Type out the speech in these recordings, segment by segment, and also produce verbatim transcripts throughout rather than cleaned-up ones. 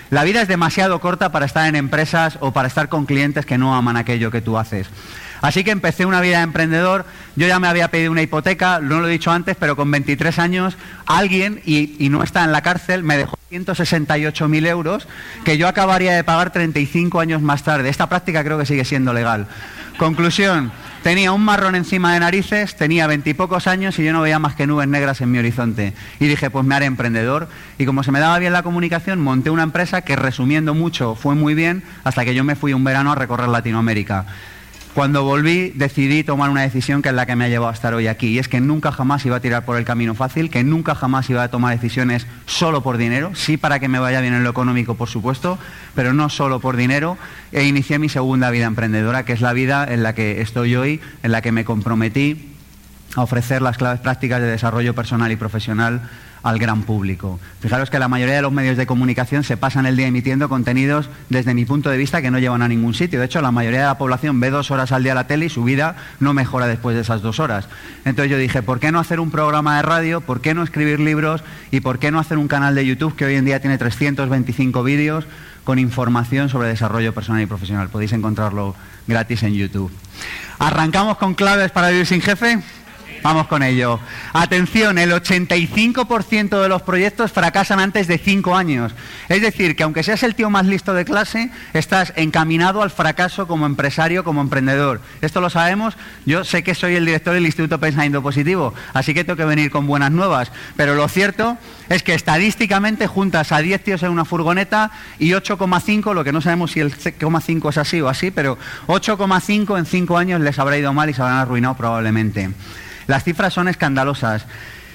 La vida es demasiado corta para estar en empresas o para estar con clientes que no aman aquello que tú haces. Así que empecé una vida de emprendedor. Yo ya me había pedido una hipoteca, no lo he dicho antes, pero con veintitrés años alguien, y, y no está en la cárcel, me dejó ciento sesenta y ocho mil euros que yo acabaría de pagar treinta y cinco años más tarde. Esta práctica creo que sigue siendo legal. Conclusión, tenía un marrón encima de narices, tenía veintipocos años y yo no veía más que nubes negras en mi horizonte. Y dije, pues me haré emprendedor. Y como se me daba bien la comunicación, monté una empresa que, resumiendo mucho, fue muy bien hasta que yo me fui un verano a recorrer Latinoamérica. Cuando volví, decidí tomar una decisión que es la que me ha llevado a estar hoy aquí, y es que nunca jamás iba a tirar por el camino fácil, que nunca jamás iba a tomar decisiones solo por dinero, sí para que me vaya bien en lo económico, por supuesto, pero no solo por dinero, e inicié mi segunda vida emprendedora, que es la vida en la que estoy hoy, en la que me comprometí a ofrecer las claves prácticas de desarrollo personal y profesional al gran público. Fijaros que la mayoría de los medios de comunicación se pasan el día emitiendo contenidos, desde mi punto de vista, que no llevan a ningún sitio. De hecho, la mayoría de la población ve dos horas al día la tele y su vida no mejora después de esas dos horas. Entonces yo dije, ¿por qué no hacer un programa de radio? ¿Por qué no escribir libros? ¿Y por qué no hacer un canal de YouTube que hoy en día tiene trescientos veinticinco vídeos con información sobre desarrollo personal y profesional? Podéis encontrarlo gratis en YouTube. ¿Arrancamos con claves para vivir sin jefe? Vamos con ello. Atención, el ochenta y cinco por ciento de los proyectos fracasan antes de cinco años. Es decir, que aunque seas el tío más listo de clase, estás encaminado al fracaso como empresario, como emprendedor. Esto lo sabemos. Yo sé que soy el director del Instituto Pensamiento Positivo, así que tengo que venir con buenas nuevas. Pero lo cierto es que estadísticamente juntas a diez tíos en una furgoneta y ocho coma cinco, lo que no sabemos si el ocho coma cinco es así o así, pero ocho coma cinco en cinco años les habrá ido mal y se habrán arruinado probablemente. Las cifras son escandalosas.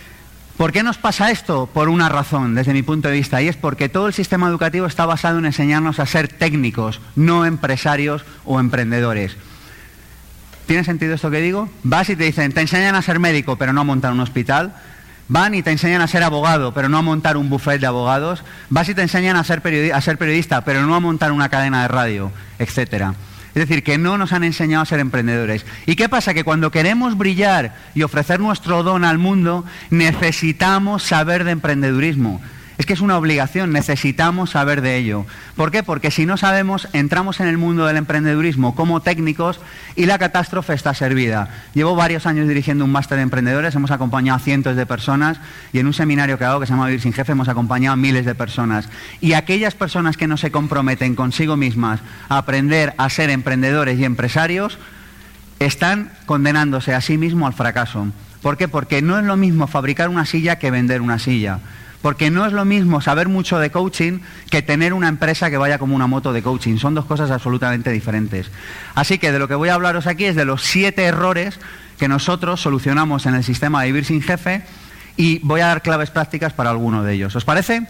¿Por qué nos pasa esto? Por una razón, desde mi punto de vista, y es porque todo el sistema educativo está basado en enseñarnos a ser técnicos, no empresarios o emprendedores. ¿Tiene sentido esto que digo? Vas y te dicen, te enseñan a ser médico, pero no a montar un hospital. Van y te enseñan a ser abogado, pero no a montar un buffet de abogados. Vas y te enseñan a ser, periodi- a ser periodista, pero no a montar una cadena de radio, etcétera. Es decir, que no nos han enseñado a ser emprendedores. ¿Y qué pasa? Que cuando queremos brillar y ofrecer nuestro don al mundo, necesitamos saber de emprendedurismo. Es que es una obligación, necesitamos saber de ello. ¿Por qué? Porque si no sabemos, entramos en el mundo del emprendedurismo como técnicos y la catástrofe está servida. Llevo varios años dirigiendo un máster de emprendedores, hemos acompañado a cientos de personas y en un seminario que hago que se llama Vivir sin Jefe hemos acompañado a miles de personas. Y aquellas personas que no se comprometen consigo mismas a aprender a ser emprendedores y empresarios están condenándose a sí mismos al fracaso. ¿Por qué? Porque no es lo mismo fabricar una silla que vender una silla. Porque no es lo mismo saber mucho de coaching que tener una empresa que vaya como una moto de coaching. Son dos cosas absolutamente diferentes. Así que de lo que voy a hablaros aquí es de los siete errores que nosotros solucionamos en el sistema de Vivir sin Jefe y voy a dar claves prácticas para alguno de ellos. ¿Os parece?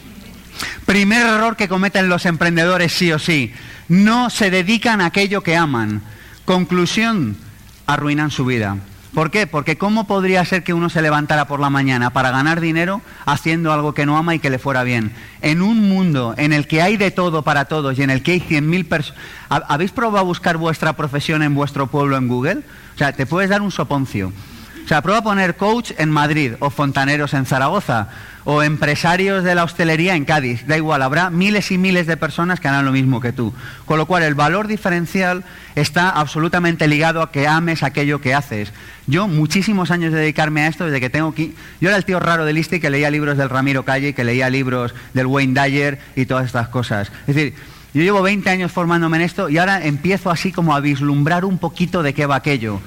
Primer error que cometen los emprendedores sí o sí. No se dedican a aquello que aman. Conclusión, arruinan su vida. ¿Por qué? Porque ¿cómo podría ser que uno se levantara por la mañana para ganar dinero haciendo algo que no ama y que le fuera bien? En un mundo en el que hay de todo para todos y en el que hay cien mil personas... ¿Habéis probado a buscar vuestra profesión en vuestro pueblo en Google? O sea, te puedes dar un soponcio. O sea, prueba a poner coach en Madrid o fontaneros en Zaragoza o empresarios de la hostelería en Cádiz. Da igual, habrá miles y miles de personas que harán lo mismo que tú. Con lo cual, el valor diferencial está absolutamente ligado a que ames aquello que haces. Yo, muchísimos años de dedicarme a esto, desde que tengo... Yo era el tío raro del ISTE que leía libros del Ramiro Calle, que leía libros del Wayne Dyer y todas estas cosas. Es decir, yo llevo veinte años formándome en esto y ahora empiezo así como a vislumbrar un poquito de qué va aquello.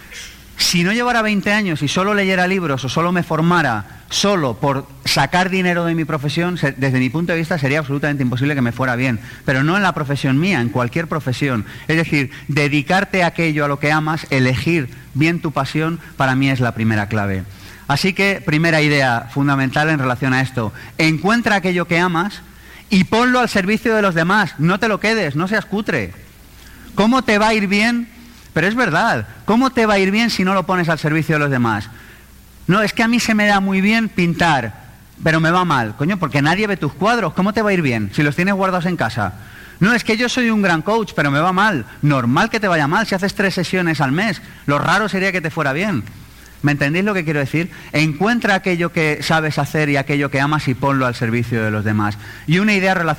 Si no llevara veinte años y solo leyera libros o solo me formara solo por sacar dinero de mi profesión, desde mi punto de vista sería absolutamente imposible que me fuera bien. Pero no en la profesión mía, en cualquier profesión. Es decir, dedicarte a aquello a lo que amas, elegir bien tu pasión, para mí es la primera clave. Así que, primera idea fundamental en relación a esto. Encuentra aquello que amas y ponlo al servicio de los demás. No te lo quedes, no seas cutre. ¿Cómo te va a ir bien? Pero es verdad, ¿cómo te va a ir bien si no lo pones al servicio de los demás? No, es que a mí se me da muy bien pintar, pero me va mal. Coño, porque nadie ve tus cuadros, ¿cómo te va a ir bien si los tienes guardados en casa? No, es que yo soy un gran coach, pero me va mal. Normal que te vaya mal si haces tres sesiones al mes. Lo raro sería que te fuera bien. ¿Me entendéis lo que quiero decir? Encuentra aquello que sabes hacer y aquello que amas y ponlo al servicio de los demás. Y una idea relacionada